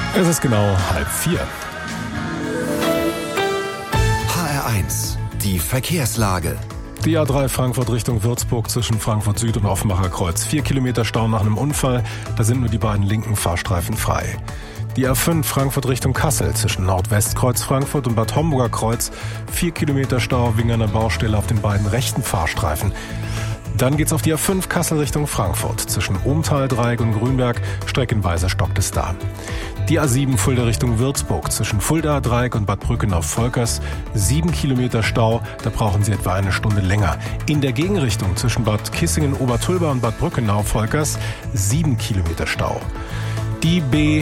Es ist genau 3:30. HR1, die Verkehrslage. Die A3 Frankfurt Richtung Würzburg zwischen Frankfurt Süd und Offenbacher Kreuz. 4 Kilometer Stau nach einem Unfall, da sind nur die beiden linken Fahrstreifen frei. Die A5 Frankfurt Richtung Kassel zwischen Nordwestkreuz Frankfurt und Bad Homburger Kreuz. 4 Kilometer Stau wegen einer Baustelle auf den beiden rechten Fahrstreifen. Dann geht's auf die A5 Kassel Richtung Frankfurt. Zwischen Ohmtal-Dreieck und Grünberg streckenweise stockt es da. Die A7 Fulda Richtung Würzburg. Zwischen Fulda-Dreieck und Bad Brückenau-Volkers 7 Kilometer Stau. Da brauchen Sie etwa eine Stunde länger. In der Gegenrichtung zwischen Bad Kissingen-Obertulba und Bad Brückenau-Volkers 7 Kilometer Stau. Die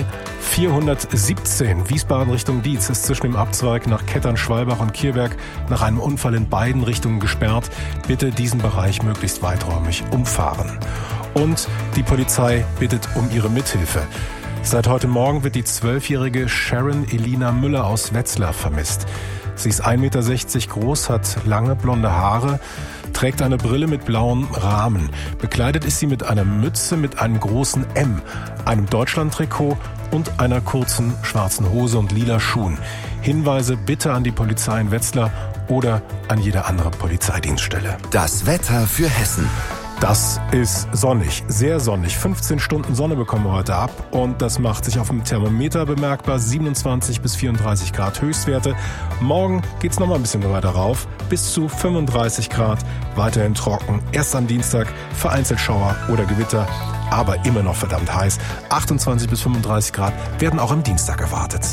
B417 Wiesbaden Richtung Dietz ist zwischen dem Abzweig nach Kettern-Schwalbach und Kierberg nach einem Unfall in beiden Richtungen gesperrt. Bitte diesen Bereich möglichst weiträumig umfahren. Und die Polizei bittet um ihre Mithilfe. Seit heute Morgen wird die 12-jährige Sharon Elina Müller aus Wetzlar vermisst. Sie ist 1,60 Meter groß, hat lange blonde Haare, trägt eine Brille mit blauem Rahmen. Bekleidet ist sie mit einer Mütze mit einem großen M, einem Deutschland-Trikot und einer kurzen schwarzen Hose und lila Schuhen. Hinweise bitte an die Polizei in Wetzlar oder an jede andere Polizeidienststelle. Das Wetter für Hessen. Das ist sonnig, sehr sonnig. 15 Stunden Sonne bekommen wir heute ab und das macht sich auf dem Thermometer bemerkbar. 27 bis 34 Grad Höchstwerte. Morgen geht's noch mal ein bisschen weiter rauf, bis zu 35 Grad. Weiterhin trocken. Erst am Dienstag vereinzelt Schauer oder Gewitter, aber immer noch verdammt heiß. 28 bis 35 Grad werden auch am Dienstag erwartet.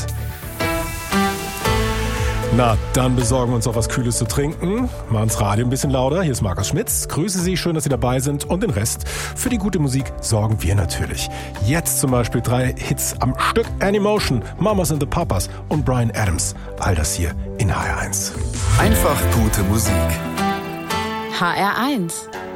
Na, dann besorgen wir uns auch was Kühles zu trinken. Machen das Radio ein bisschen lauter. Hier ist Markus Schmitz. Grüße Sie, schön, dass Sie dabei sind. Und den Rest für die gute Musik sorgen wir natürlich. Jetzt zum Beispiel 3 Hits am Stück. Animotion, Mamas and the Papas und Bryan Adams. All das hier in HR1. Einfach gute Musik. HR1